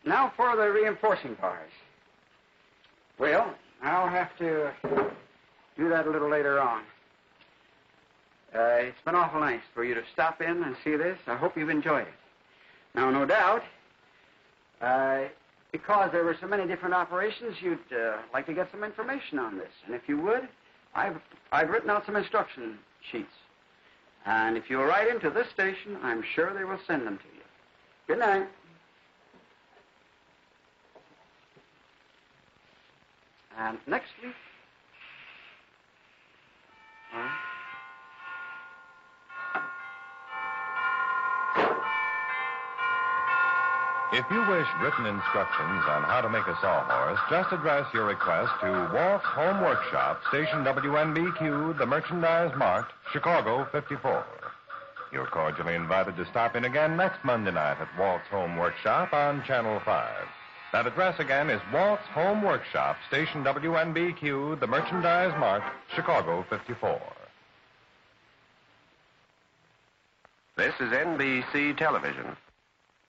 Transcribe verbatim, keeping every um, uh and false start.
Now for the reinforcing bars. Well, I'll have to do that a little later on. Uh, it's been awful nice for you to stop in and see this. I hope you've enjoyed it. Now, no doubt, uh, because there were so many different operations, you'd uh, like to get some information on this. And if you would, I've, I've written out some instruction sheets. And if you'll write into this station, I'm sure they will send them to you. Good night. And next week... Huh? If you wish written instructions on how to make a sawhorse, just address your request to Walt's Home Workshop, Station W N B Q, the merchandise marked, Chicago fifty-four. You're cordially invited to stop in again next Monday night at Walt's Home Workshop on Channel five. That address again is Walt's Home Workshop, Station W N B Q, the merchandise marked, Chicago fifty-four. This is N B C Television.